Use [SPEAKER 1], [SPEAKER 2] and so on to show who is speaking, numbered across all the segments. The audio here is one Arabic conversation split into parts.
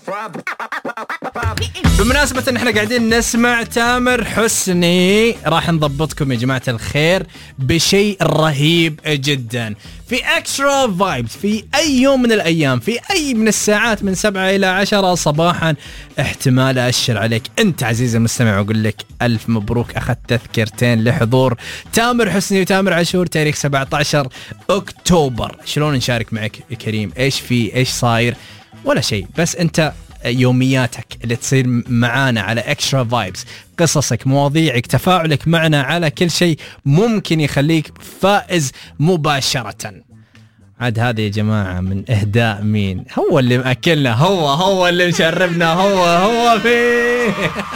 [SPEAKER 1] بمناسبة ان احنا قاعدين نسمع تامر حسني، راح نضبطكم يا جماعة الخير بشيء رهيب جدا في اكسترا فايبز في اي يوم من الايام، في اي من الساعات من 7 إلى 10 صباحا. احتمال اشر عليك انت عزيزي المستمع واقول لك الف مبروك، اخذت تذكرتين لحضور تامر حسني وتامر عاشور تاريخ 17 اكتوبر. شلون نشارك معك يا كريم؟ ايش في، ايش صاير؟ ولا شيء، بس انت يومياتك اللي تصير معانا على اكسترا فايبز، قصصك، مواضيعك، تفاعلك معنا على كل شيء ممكن يخليك فائز مباشرة. عاد هذه يا جماعة من اهداء مين؟ هو اللي مأكلنا، هو اللي مشربنا، هو فيه.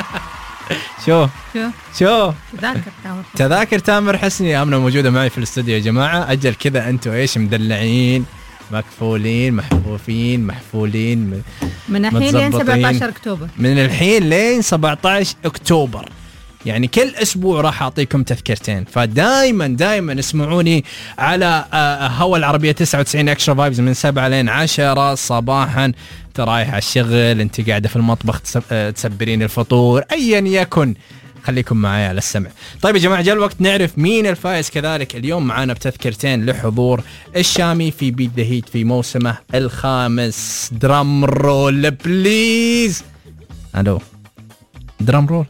[SPEAKER 1] شو تذاكر تامر حسني امنا موجودة معي في الاستوديو يا جماعة. اجل كذا انتوا ايش مدلعين، مكفولين، محفولين
[SPEAKER 2] من الحين لين 17 أكتوبر.
[SPEAKER 1] من الحين لين 17 أكتوبر، يعني كل أسبوع راح أعطيكم تذكرتين. فدايما اسمعوني على هوا العربية 99 اكسترا فايبز من 7 لين 10 صباحا. انت رايح على الشغل، انت قاعدة في المطبخ تسبرين الفطور، أيا يكن، خليكم معايا على السمع. طيب يا جماعة، جاء الوقت نعرف مين الفائز. كذلك اليوم معانا بتذكرتين لحضور الشامي في بيت ذا هيت في موسمه الخامس. درام رول بليز. الو، درام رول.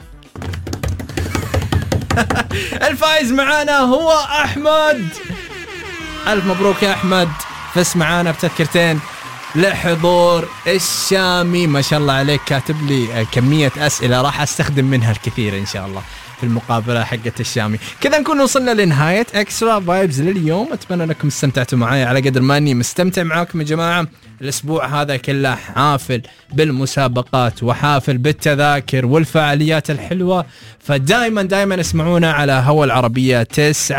[SPEAKER 1] الفائز معانا هو أحمد. ألف مبروك يا أحمد، فز معانا بتذكرتين لحضور الشامي. ما شاء الله عليك، كاتب لي كمية أسئلة راح أستخدم منها الكثير إن شاء الله في المقابلة حقة الشامي. كذا نكون وصلنا لنهاية اكسترا فايبز لليوم. أتمنى أنكم استمتعتوا معايا على قدر ما أني مستمتع معاكم يا جماعة. الأسبوع هذا كله حافل بالمسابقات وحافل بالتذاكر والفعاليات الحلوة. فدائما اسمعونا على هوا العربية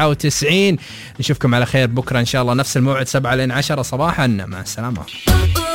[SPEAKER 1] 99. نشوفكم على خير بكرة إن شاء الله، نفس الموعد 7 لين 10 صباحا. مع السلامة.